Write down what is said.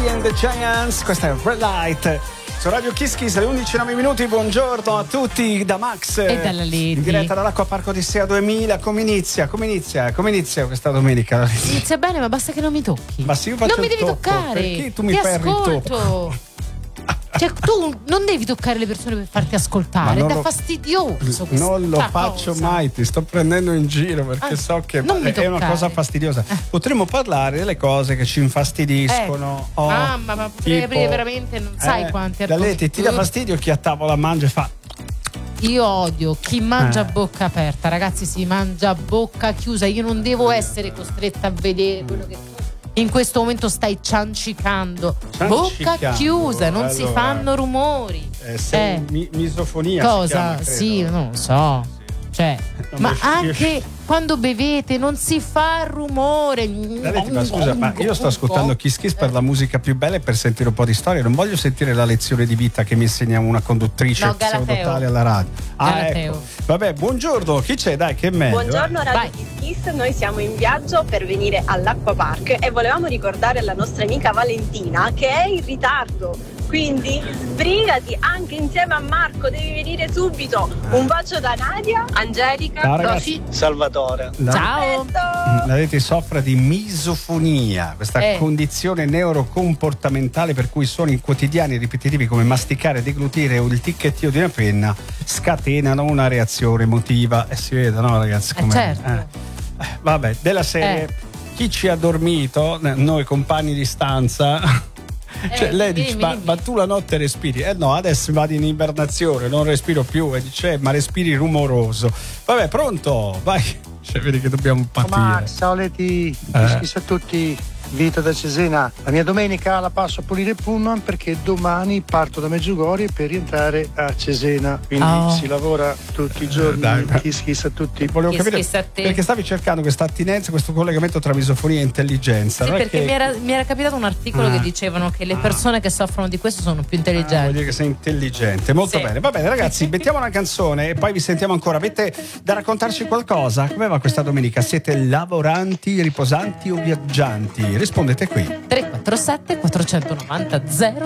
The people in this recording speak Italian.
Andre and the Giants, questa è Red Light su Radio Kiss Kiss alle 11:09. Buongiorno a tutti da Max e dalla Lady, in diretta dall'Acqua Parco di Sea 2000. Come inizia questa domenica? Inizia bene, ma basta che non mi tocchi. Ma sì, io faccio non mi devi tocco. toccare. Perché tu mi perdi il tocco? Cioè, tu non devi toccare le persone per farti ascoltare, è fastidioso. Non lo faccio mai, ti sto prendendo in giro perché so che è una cosa fastidiosa. Potremmo parlare delle cose che ci infastidiscono. Mamma, ma potrei aprire veramente non sai quanti argomenti. Ti dà fastidio chi a tavola mangia e fa. Io odio chi mangia a bocca aperta, ragazzi, si mangia a bocca chiusa. Io non devo essere costretta a vedere quello che in questo momento stai ciancicando. Bocca chiusa, non si fanno rumori. Misofonia. Cosa? Si chiama, sì, non lo so. Cioè, ma anche quando bevete non si fa rumore. Ma scusa, ma io sto ascoltando Kiss Kiss per la musica più bella e per sentire un po' di storia. Non voglio sentire la lezione di vita che mi insegna una conduttrice pseudotale alla radio. Ecco. Vabbè, buongiorno, chi c'è? Dai, che è meglio. Buongiorno Radio Kiss Kiss, noi siamo in viaggio per venire all'Acqua Park e volevamo ricordare alla nostra amica Valentina che è in ritardo. Quindi sbrigati anche insieme a Marco, devi venire subito. Un bacio da Nadia, Angelica, Rosy, Salvatore. Ciao. La Leti soffre di misofonia, questa condizione neurocomportamentale per cui suoni quotidiani ripetitivi come masticare, deglutire o il ticchettio di una penna scatenano una reazione emotiva. E si vede, no, ragazzi? Certo. Vabbè, della serie chi ci ha dormito, noi compagni di stanza. Cioè, lei dice ma tu la notte respiri? No, adesso vado in ibernazione, non respiro più. E dice ma respiri rumoroso. Vabbè, pronto? Vai. Cioè, vedi che dobbiamo partire. Max, ciao Leti, a tutti. Vito da Cesena. La mia domenica la passo a pulire il pullman perché domani parto da Meggiugorie per rientrare a Cesena. Quindi si lavora tutti i giorni. Kiss a tutti. Volevo capire perché stavi cercando questa attinenza, questo collegamento tra misofonia e intelligenza. Sì, perché mi era capitato un articolo che dicevano che le persone che soffrono di questo sono più intelligenti. Vuol dire che sei intelligente. Molto bene. Va bene, ragazzi, mettiamo una canzone e poi vi sentiamo ancora. Avete da raccontarci qualcosa? Come va questa domenica? Siete lavoranti, riposanti o viaggianti? Rispondete qui. 347 490 0